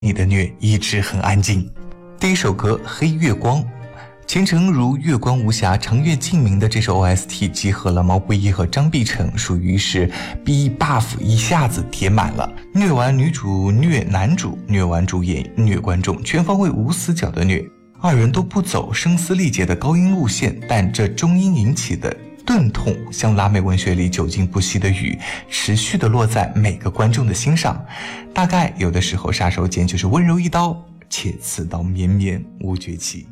你的虐一直很安静。第一首歌《黑月光》，前程如月光无瑕，长月烬明的这首 OST 集合了毛不易和张碧晨，属于是 B buff 一下子填满了，虐完女主，虐男主，虐完主演，虐观众，全方位无死角的虐。二人都不走声嘶力竭的高音路线，但这中音引起的钝痛像拉美文学里久经不息的雨，持续地落在每个观众的心上。大概有的时候杀手锏就是温柔一刀，且刺刀绵绵无绝期。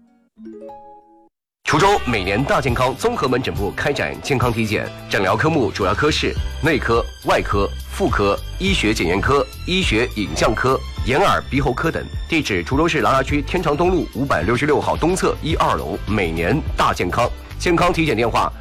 滁州每年大健康综合门诊部开展健康体检，诊疗科目主要科室内科、外科、妇科、医学检验科、医学影像科、眼耳鼻喉科等。地址：滁州市琅琊区天长东路566号东侧1、2楼。每年大健康。健康体检电话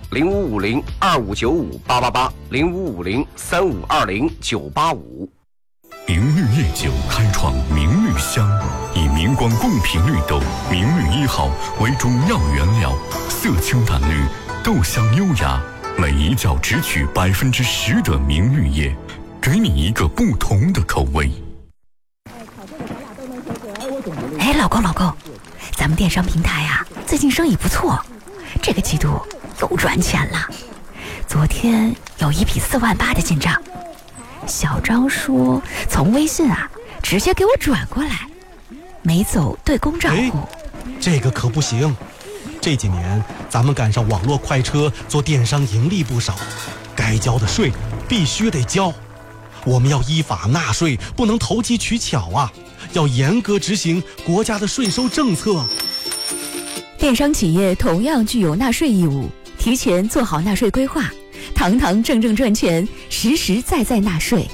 ：0550-2595-888，0550-3520-985。 明绿夜酒开创明绿香，以明光贡品绿豆明绿1号为中药原料，色清淡绿，豆香优雅，每一窖只取10%的明绿叶，给你一个不同的口味。 哎，老公，咱们电商平台啊，最近生意不错，这个季度又赚钱了。昨天有一笔4万8的进账，小张说从微信啊直接给我转过来，没走对公账户。 这个可不行，这几年咱们赶上网络快车，做电商盈利不少，该交的税必须得交。我们要依法纳税，不能投机取巧啊，要严格执行国家的税收政策。 电商企业同样具有纳税义务，提前做好纳税规划，堂堂正正赚钱，实实在在纳税。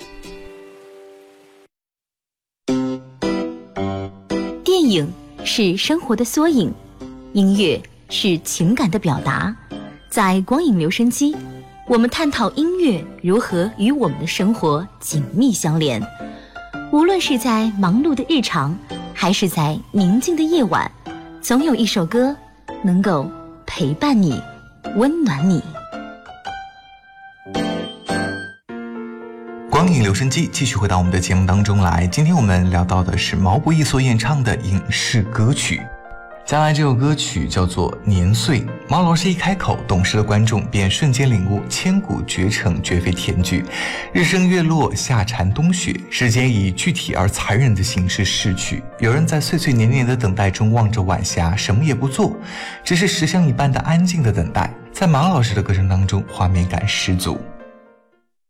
电影是生活的缩影，音乐是情感的表达。在光影留声机，我们探讨音乐如何与我们的生活紧密相连。无论是在忙碌的日常，还是在宁静的夜晚，总有一首歌能够陪伴你，温暖你。 光影留声机继续回到我们的节目当中来，今天我们聊到的是毛不易所演唱的影视歌曲。将来这首歌曲叫做《年岁》，毛老师一开口，懂事的观众便瞬间领悟千古绝尘绝非甜剧。日升月落，夏蝉冬雪，时间以具体而残忍的形式逝去。有人在岁岁年年的等待中望着晚霞，什么也不做，只是石像一般的安静的等待。在马老师的歌声当中，画面感十足。